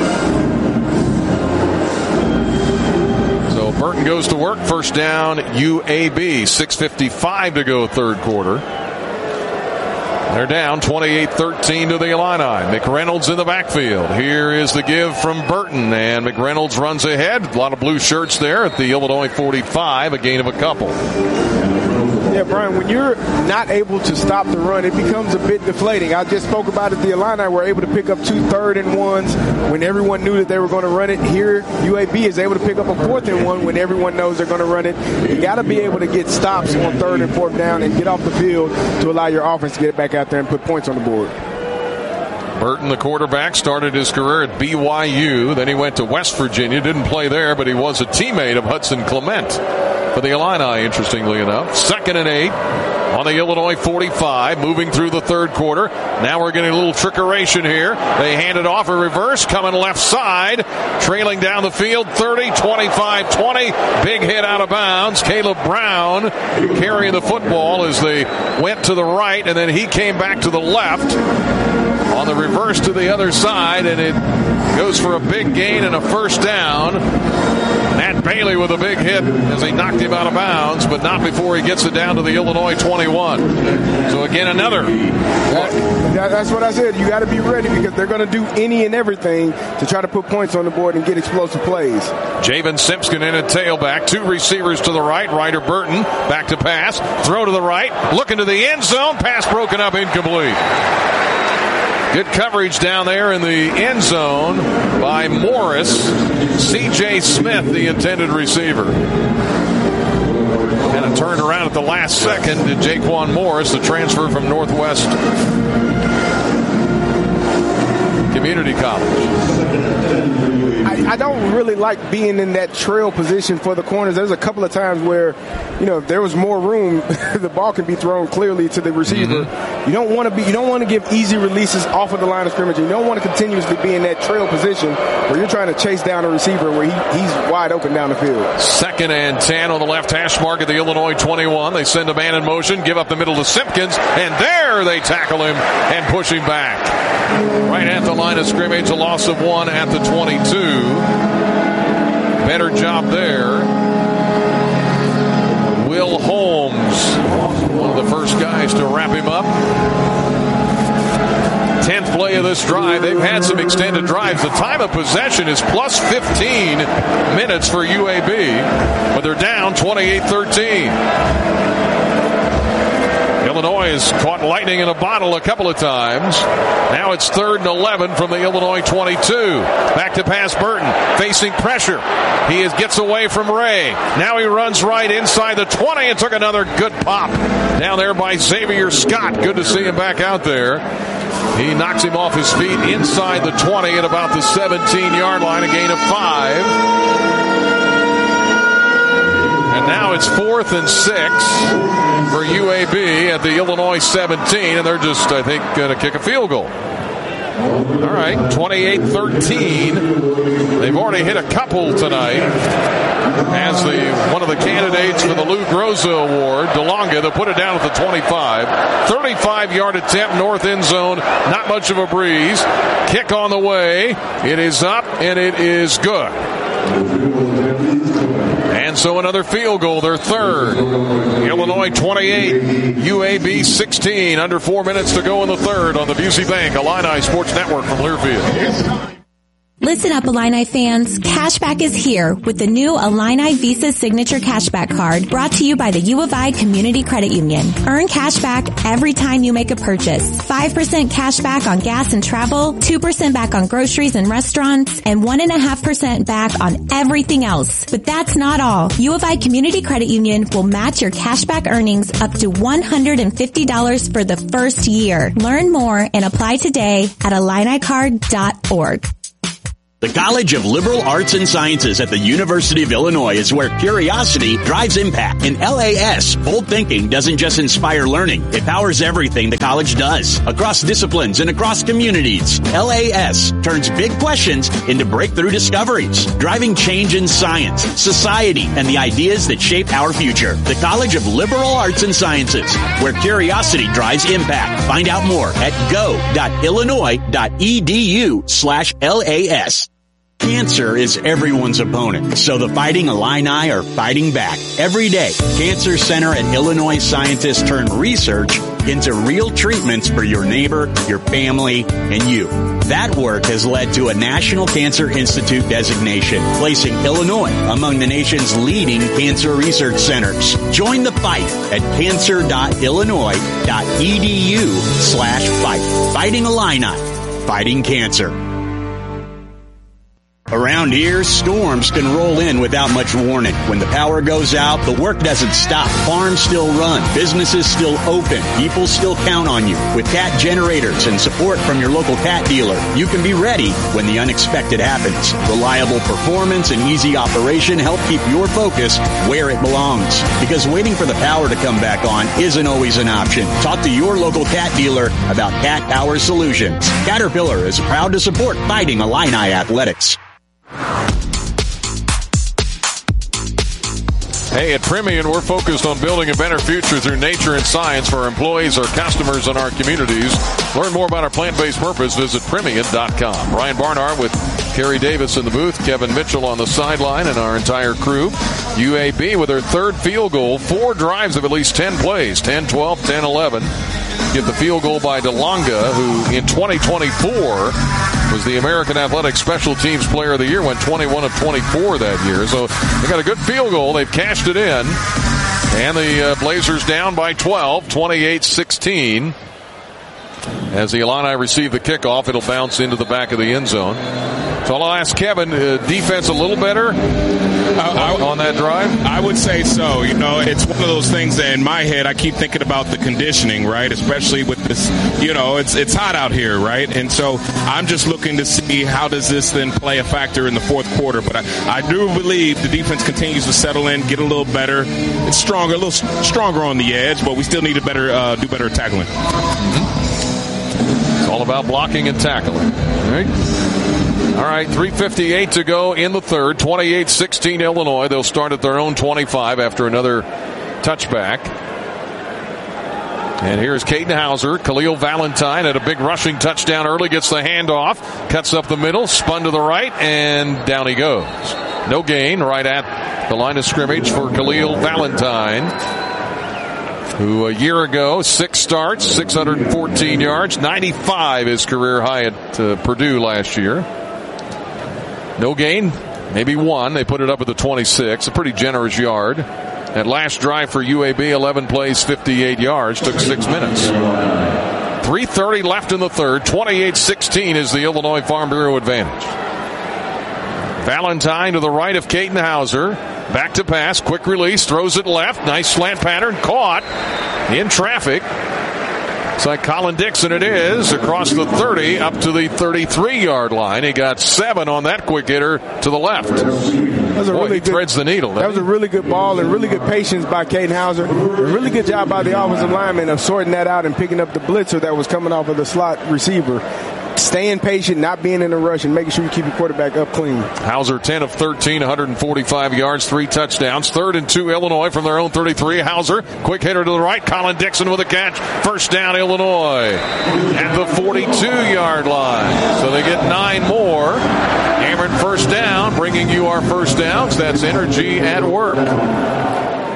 So Burton goes to work. First down, UAB. 6:55 to go, 3rd quarter. They're down 28-13 to the Illini. McReynolds in the backfield. Here is the give from Burton, and McReynolds runs ahead. A lot of blue shirts there at the Illinois 45, a gain of a couple. Yeah, Brian, when you're not able to stop the run, it becomes a bit deflating. I just spoke about it. The Illini were able to pick up 2 3rd and 1s when everyone knew that they were going to run it. Here, UAB is able to pick up a 4th and 1 when everyone knows they're going to run it. You got to be able to get stops on 3rd and 4th down and get off the field to allow your offense to get back out there and put points on the board. Burton, the quarterback, started his career at BYU. Then he went to West Virginia. Didn't play there, but he was a teammate of Hudson Clement for the Illini, interestingly enough. 2nd and 8 on the Illinois 45, moving through the 3rd quarter. Now we're getting a little trickeration here. They hand it off, a reverse, coming left side, trailing down the field, 30, 25, 20. Big hit out of bounds. Caleb Brown carrying the football as they went to the right, and then he came back to the left on the reverse to the other side, and it goes for a big gain and a first down. Matt Bailey with a big hit as he knocked him out of bounds, but not before he gets it down to the Illinois 21. So again, another. That's what I said. You got to be ready because they're going to do any and everything to try to put points on the board and get explosive plays. Javen Simpson in a tailback. 2 receivers to the right. Ryder Burton back to pass. Throw to the right. Looking to the end zone. Pass broken up, incomplete. Good coverage down there in the end zone by Morris. C.J. Smith, the intended receiver. Kind of turned around at the last second to Jaquan Morris, the transfer from Northwest Community College. I don't really like being in that trail position for the corners. There's a couple of times where, if there was more room, the ball can be thrown clearly to the receiver. Mm-hmm. You don't want to give easy releases off of the line of scrimmage. You don't want to continuously be in that trail position where you're trying to chase down a receiver where he's wide open down the field. 2nd and 10 on the left hash mark at the Illinois 21. They send a man in motion, give up the middle to Simpkins, and there they tackle him and push him back. Right at the line of scrimmage, a loss of 1 at the 22. Better job there. Will Holmes, one of the first guys to wrap him up. 10th play of this drive. They've had some extended drives. The time of possession is plus 15 minutes for UAB, but they're down 28-13. Illinois has caught lightning in a bottle a couple of times. Now it's 3rd and 11 from the Illinois 22. Back to pass Burton, facing pressure. He gets away from Ray. Now he runs right inside the 20 and took another good pop down there by Xavier Scott. Good to see him back out there. He knocks him off his feet inside the 20 at about the 17-yard line, a gain of 5. And now it's 4th and 6 for UAB at the Illinois 17, and they're just, I think, going to kick a field goal. All right, 28-13. They've already hit a couple tonight. As one of the candidates for the Lou Groza Award, DeLonga, they'll put it down at the 25. 35-yard attempt, north end zone. Not much of a breeze. Kick on the way. It is up, and it is good. And so another field goal, their 3rd. Illinois 28, UAB 16. Under 4 minutes to go in the 3rd on the Busey Bank Illini Sports Network from Learfield. Listen up, Illini fans. Cashback is here with the new Illini Visa Signature Cashback Card brought to you by the U of I Community Credit Union. Earn cashback every time you make a purchase. 5% cashback on gas and travel, 2% back on groceries and restaurants, and 1.5% back on everything else. But that's not all. U of I Community Credit Union will match your cashback earnings up to $150 for the first year. Learn more and apply today at IlliniCard.org. The College of Liberal Arts and Sciences at the University of Illinois is where curiosity drives impact. In LAS, bold thinking doesn't just inspire learning. It powers everything the college does, across disciplines and across communities. LAS turns big questions into breakthrough discoveries, driving change in science, society, and the ideas that shape our future. The College of Liberal Arts and Sciences, where curiosity drives impact. Find out more at go.illinois.edu/LAS. Cancer is everyone's opponent, so the Fighting Illini are fighting back. Every day, Cancer Center and Illinois scientists turn research into real treatments for your neighbor, your family, and you. That work has led to a National Cancer Institute designation, placing Illinois among the nation's leading cancer research centers. Join the fight at cancer.illinois.edu/fight. Fighting Illini, fighting cancer. Around here, storms can roll in without much warning. When the power goes out, the work doesn't stop. Farms still run. Businesses still open. People still count on you. With Cat generators and support from your local Cat dealer, you can be ready when the unexpected happens. Reliable performance and easy operation help keep your focus where it belongs. Because waiting for the power to come back on isn't always an option. Talk to your local Cat dealer about Cat Power Solutions. Caterpillar is proud to support Fighting Illini Athletics. Hey, at Premium, we're focused on building a better future through nature and science for our employees, our customers, and our communities. Learn more about our plant-based purpose. Visit Premium.com. Brian Barnhart with Kerry Davis in the booth, Kevin Mitchell on the sideline, and our entire crew. UAB with their third field goal, 4 drives of at least 10 plays, 10, 12, 10, 11. Get the field goal by DeLonga, who in 2024 was the American Athletic Special Teams Player of the Year, went 21 of 24 that year. So they got a good field goal. They've cashed it in. And the Blazers down by 12, 28-16. As the Illini receive the kickoff, it'll bounce into the back of the end zone. So I'll ask Kevin, defense a little better on that drive? I would say so. You know, it's one of those things that in my head I keep thinking about the conditioning, right? Especially with this, you know, it's hot out here, right? And so I'm just looking to see how does this then play a factor in the fourth quarter. But I do believe the defense continues to settle in, get a little better. It's stronger, a little stronger on the edge, but we still need to do better tackling. It's all about blocking and tackling. All right, 3:58 to go in the third. 28-16 Illinois. They'll start at their own 25 after another touchback. And here's Caden Hauser. Khalil Valentine had a big rushing touchdown early. Gets the handoff. Cuts up the middle. Spun to the right. And down he goes. No gain right at the line of scrimmage for Khalil Valentine, who a year ago, 6 starts, 614 yards, 95 his career high at Purdue last year. No gain, maybe 1. They put it up at the 26, a pretty generous yard. That last drive for UAB, 11 plays, 58 yards, took 6 minutes. 3:30 left in the third, 28-16 is the Illinois Farm Bureau advantage. Valentine to the right of Caden Hauser. Back to pass, quick release, throws it left. Nice slant pattern, caught in traffic. It's like Colin Dixon it is, across the 30 up to the 33-yard line. He got 7 on that quick hitter to the left. He threads the needle. That was a really good ball and really good patience by Caden Hauser. A really good job by the offensive lineman of sorting that out and picking up the blitzer that was coming off of the slot receiver. Staying patient, not being in a rush, and making sure you keep your quarterback up clean. Hauser 10 of 13, 145 yards, 3 touchdowns. 3rd and 2 Illinois from their own 33. Hauser, quick hitter to the right. Colin Dixon with a catch. First down Illinois at the 42-yard line. So they get 9 more. Hammered first down, bringing you our first downs. That's energy at work.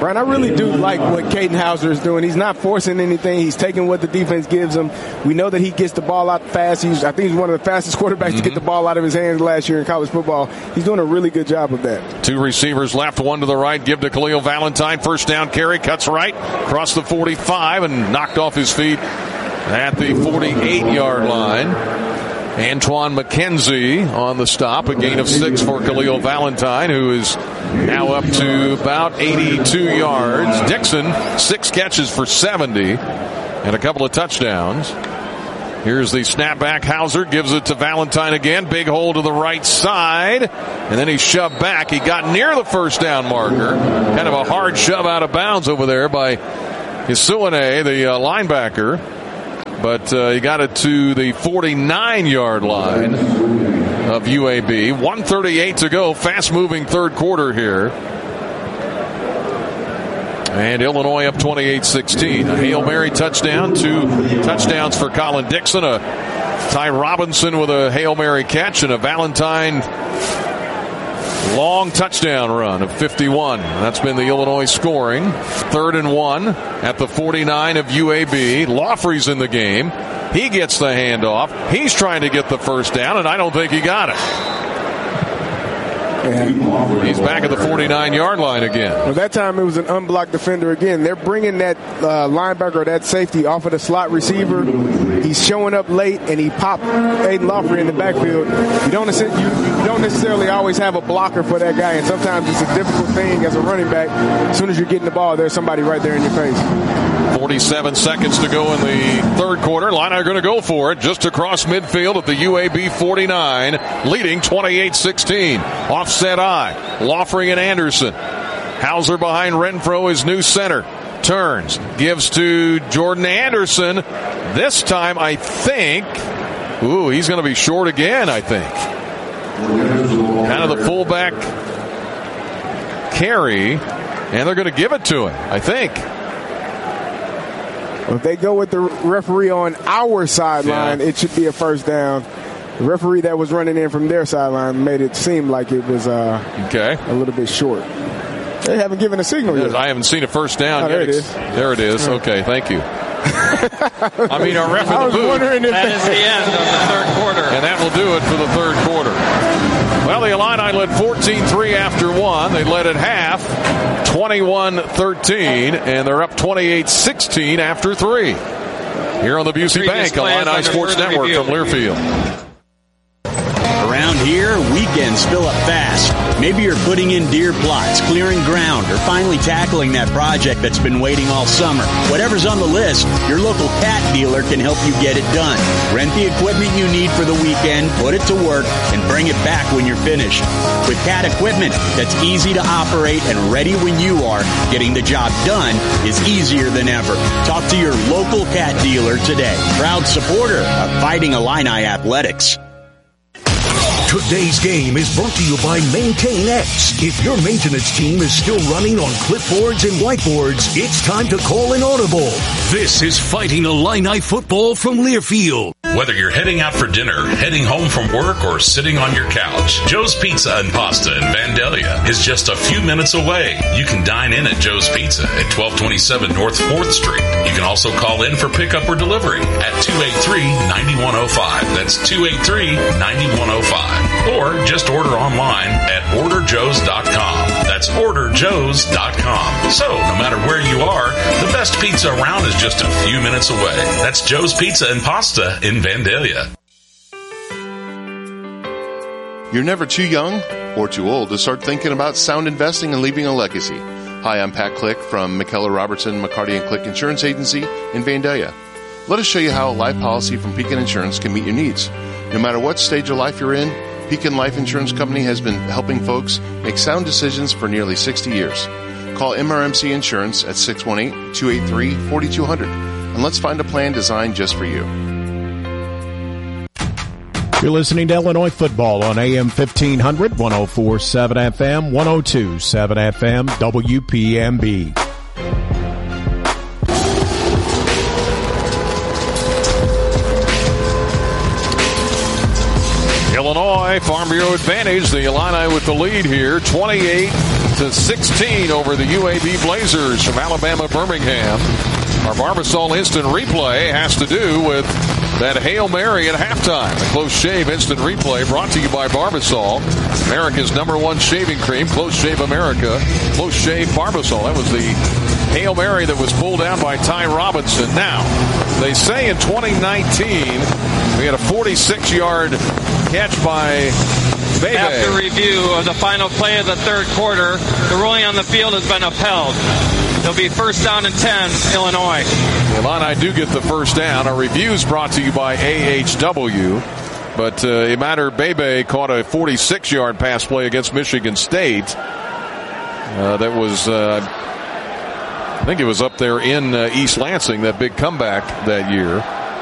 Brian, I really do like what Kaden Hauser is doing. He's not forcing anything. He's taking what the defense gives him. We know that he gets the ball out fast. I think he's one of the fastest quarterbacks to get the ball out of his hands last year in college football. He's doing a really good job of that. 2 receivers left, 1 to the right. Give to Khalil Valentine. First down carry, cuts right, across the 45, and knocked off his feet at the 48-yard line. Antoine McKenzie on the stop. A gain of 6 for Khalil Valentine, who is now up to about 82 yards. Dixon, 6 catches for 70 and a couple of touchdowns. Here's the snapback. Hauser gives it to Valentine again. Big hole to the right side. And then he's shoved back. He got near the first down marker. Kind of a hard shove out of bounds over there by Isuane, the linebacker. But he got it to the 49-yard line of UAB. 1:38 to go. Fast-moving third quarter here. And Illinois up 28-16. A Hail Mary touchdown. 2 touchdowns for Colin Dixon. A Ty Robinson with a Hail Mary catch. And a Valentine long touchdown run of 51. That's been the Illinois scoring. 3rd and 1 at the 49 of UAB. Laughley's in the game. He gets the handoff. He's trying to get the first down, and I don't think he got it. He's back at the 49-yard line again. Well, that time it was an unblocked defender again. They're bringing that linebacker or that safety off of the slot receiver. He's showing up late, and he popped Aiden Laughley in the backfield. You don't necessarily always have a blocker for that guy, and sometimes it's a difficult thing as a running back. As soon as you're getting the ball, there's somebody right there in your face. 47 seconds to go in the third quarter. Illini are going to go for it just across midfield at the UAB 49, leading 28-16. Offset eye. Laughley and Anderson. Hauser behind Renfro, his new center. Turns. Gives to Jordan Anderson. This time, I think, he's going to be short again, I think. Kind of the fullback carry, and they're going to give it to him, I think. Well, if they go with the referee on our sideline, it should be a first down. The referee that was running in from their sideline made it seem like it was a little bit short. They haven't given a signal yet. I haven't seen a first down yet. There it is. There it is. Okay, thank you. I mean, our ref in the booth. That is the end of the third quarter. And that will do it for the third quarter. Well, the Illini led 14-3 after 1. They led at half 21-13, and they're up 28-16 after 3. Here on the Busey Bank, Illini Sports Network from Learfield. Around here, weekends fill up fast. Maybe you're putting in deer plots, clearing ground, or finally tackling that project that's been waiting all summer. Whatever's on the list, your local cat dealer can help you get it done. Rent the equipment you need for the weekend, put it to work, and bring it back when you're finished. With cat equipment that's easy to operate and ready when you are, getting the job done is easier than ever. Talk to your local cat dealer today. Proud supporter of Fighting Illini Athletics. Today's game is brought to you by Maintain X. If your maintenance team is still running on clipboards and whiteboards, it's time to call an audible. This is Fighting Illini football from Learfield. Whether you're heading out for dinner, heading home from work, or sitting on your couch, Joe's Pizza and Pasta in Vandalia is just a few minutes away. You can dine in at Joe's Pizza at 1227 North 4th Street. You can also call in for pickup or delivery at 283-9105. That's 283-9105. Or just order online at orderjoes.com. That's orderjoes.com. So, no matter where you are, the best pizza around is just a few minutes away. That's Joe's Pizza and Pasta in Vandalia. You're never too young or too old to start thinking about sound investing and leaving a legacy. Hi, I'm Pat Click from McKellar Robertson McCarty & Click Insurance Agency in Vandalia. Let us show you how a life policy from Pekin Insurance can meet your needs. No matter what stage of life you're in, Pekin Life Insurance Company has been helping folks make sound decisions for nearly 60 years. Call MRMC Insurance at 618-283-4200 and let's find a plan designed just for you. You're listening to Illinois football on AM 1500, 104.7 FM, 102.7 FM, WPMB. Illinois, Farm Bureau advantage. The Illini with the lead here, 28-16 over the UAB Blazers from Alabama Birmingham. Our Barbasol instant replay has to do with that Hail Mary at halftime. The Close Shave instant replay brought to you by Barbasol, America's #1 shaving cream. Close Shave America, Close Shave Barbasol. That was the Hail Mary that was pulled down by Ty Robinson. Now, they say in 2019, we had a 46-yard catch by Bebe. After review of the final play of the third quarter, the ruling on the field has been upheld. It'll be first down and 10, Illinois. The Illini do get the first down. Our review is brought to you by AHW. But Imader Bebe caught a 46-yard pass play against Michigan State. That was, I think it was up there in East Lansing, that big comeback that year.